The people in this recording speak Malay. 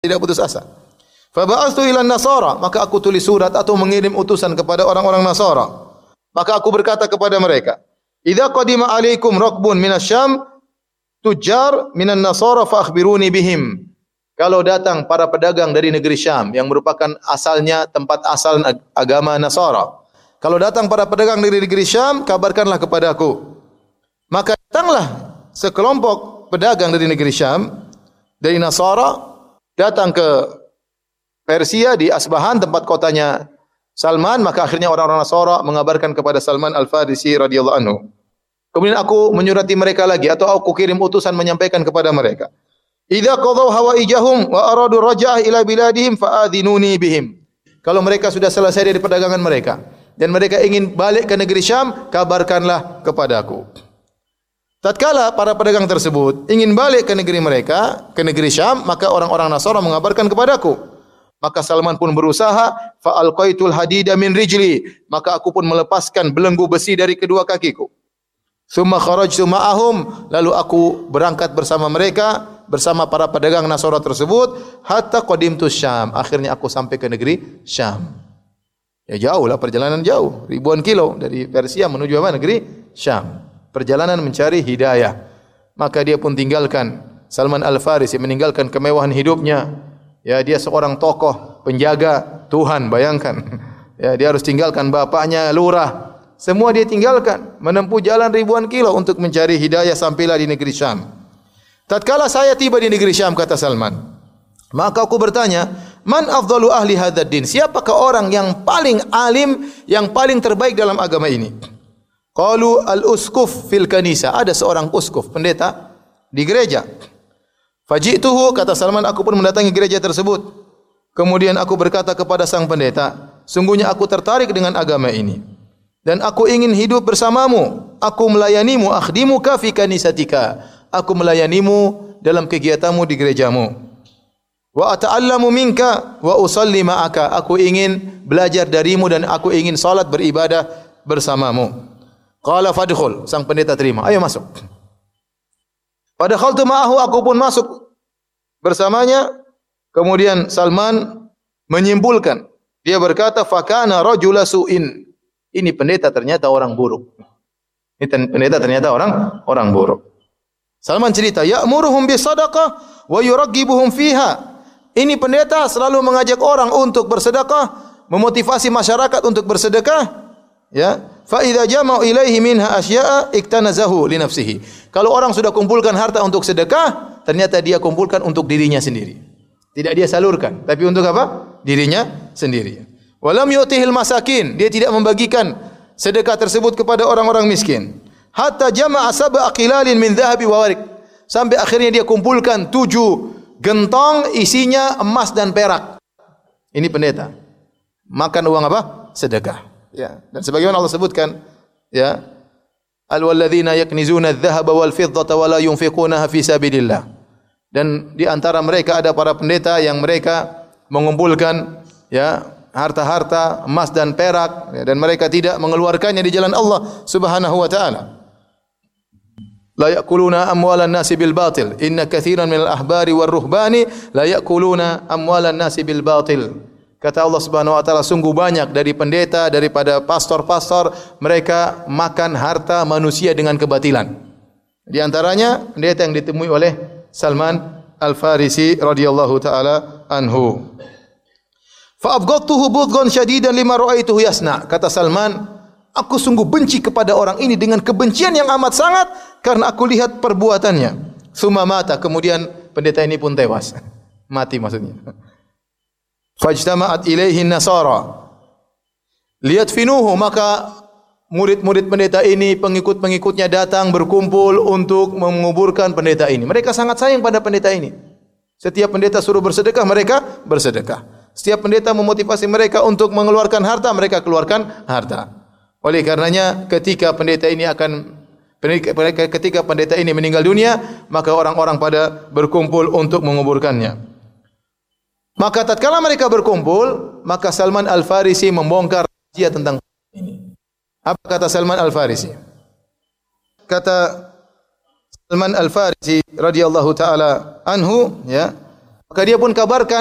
tidak putus asa. Fa ba'atsu ila an-nasara, maka aku tulis surat atau mengirim utusan kepada orang-orang Nasara. Maka aku berkata kepada mereka, "Idza qadima 'alaikum raqbun minasyam tujar minan nasara fa akhbiruni bihim." Kalau datang para pedagang dari negeri Syam yang merupakan asalnya tempat asal agama Nasara. Kalau datang para pedagang dari negeri Syam, kabarkanlah kepadaku. Maka datanglah sekelompok pedagang dari negeri Syam, dari Nasara, datang ke Persia di Asbahan, tempat kotanya Salman. Maka akhirnya orang-orang Nasara mengabarkan kepada Salman Al-Farisi radhiyallahu anhu. Kemudian aku menyurati mereka lagi, atau aku kirim utusan menyampaikan kepada mereka. Idza qadaw hawaijahum wa aradu raja'ah ila biladihim fa'adhinuni bihim. Kalau mereka sudah selesai dari perdagangan mereka dan mereka ingin balik ke negeri Syam, kabarkanlah kepadaku. Tatkala para pedagang tersebut ingin balik ke negeri mereka, ke negeri Syam, maka orang-orang Nasara mengabarkan kepadaku. Maka Salman pun berusaha, fa alqaitul hadida min rijli, maka aku pun melepaskan belenggu besi dari kedua kakiku. Summa kharajtu ma'ahum, lalu aku berangkat bersama mereka, bersama para pedagang Nasara tersebut, hatta qadimtu Syam, akhirnya aku sampai ke negeri Syam. Ya jauhlah, perjalanan jauh, ribuan kilo dari Persia menuju apa? Negeri Syam. Perjalanan mencari hidayah. Maka dia pun tinggalkan, Salman Al-Farisi meninggalkan kemewahan hidupnya. Ya, dia seorang tokoh, penjaga Tuhan, bayangkan. Ya, dia harus tinggalkan bapaknya lurah. Semua dia tinggalkan, menempuh jalan ribuan kilo untuk mencari hidayah, sampailah di negeri Syam. Tatkala saya tiba di negeri Syam, kata Salman, maka aku bertanya, man afdalu ahli hadzal din? Siapakah orang yang paling alim, yang paling terbaik dalam agama ini? Qalu al-uskuf fil kanisa. Ada seorang uskuf, pendeta di gereja. Fajituhu, kata Salman, aku pun mendatangi gereja tersebut. Kemudian aku berkata kepada sang pendeta, sungguhnya aku tertarik dengan agama ini dan aku ingin hidup bersamamu. Aku melayanimu, akhdimuka fi kanisatika. Aku melayanimu dalam kegiatanmu di gerejamu. Wa ata'allamu minka wa usalli ma'aka. Aku ingin belajar darimu dan aku ingin salat beribadah bersamamu. Qala fadkhul. Sang pendeta terima. Ayo masuk. Fadkhaltu ma'ahu, aku pun masuk bersamanya. Kemudian Salman menyimpulkan, dia berkata, fakana rajula su'in. Ini pendeta ternyata orang buruk. Ini pendeta ternyata orang buruk. Salman cerita, ya'muruhum bisadaqah wa yuraggibuhum fiha. Ini pendeta selalu mengajak orang untuk bersedekah, memotivasi masyarakat untuk bersedekah. Ya, fa idza jama'u ilaihi minha asya'a iktanazahu li nafsihi. Kalau orang sudah kumpulkan harta untuk sedekah, ternyata dia kumpulkan untuk dirinya sendiri. Tidak dia salurkan, tapi untuk apa? Dirinya sendiri. Walam yu'tihil masakin, dia tidak membagikan sedekah tersebut kepada orang-orang miskin. Hatta jama'a sab'a qilalin min dhahabi wa warik. Sampai akhirnya dia kumpulkan 7 gentong isinya emas dan perak. Ini pendeta. Makan uang apa? Sedekah. Ya, dan sebagaimana Allah sebutkan, ya, al-walladzina yaknizuna adh-dhahaba wal fiddata wa la yunfiqunaha fi sabilillah. Dan di antara mereka ada para pendeta yang mereka mengumpulkan, ya, harta-harta emas dan perak, ya, dan mereka tidak mengeluarkannya di jalan Allah Subhanahu wa taala. La ya'kuluna amwalan nasi bil batil, inna katsiran minal ahbari war ruhbani la ya'kuluna amwalan nasi bil batil. Kata Allah Subhanahu wa taala, sungguh banyak dari pendeta, daripada pastor-pastor, mereka makan harta manusia dengan kebatilan. Di antaranya pendeta yang ditemui oleh Salman Al-Farisi radhiyallahu taala anhu. Fa abghadtuhu budghan shadidan lima ra'aituhu yasna. Kata Salman, aku sungguh benci kepada orang ini dengan kebencian yang amat sangat karena aku lihat perbuatannya. Summa mata, kemudian pendeta ini pun tewas. Mati maksudnya. Fajtama'at ilaihi nasara liyadfinuhu, maka murid-murid pendeta ini, pengikut-pengikutnya datang berkumpul untuk menguburkan pendeta ini. Mereka sangat sayang pada pendeta ini. Setiap pendeta suruh bersedekah, mereka bersedekah. Setiap pendeta memotivasi mereka untuk mengeluarkan harta, mereka keluarkan harta. Oleh karenanya ketika pendeta ini meninggal dunia, maka orang-orang pada berkumpul untuk menguburkannya. Maka tatkala mereka berkumpul, maka Salman Al-Farisi membongkar rahasia tentang ini. Apa kata Salman Al-Farisi? Kata Salman Al-Farisi radhiyallahu taala anhu, ya, Maka dia pun kabarkan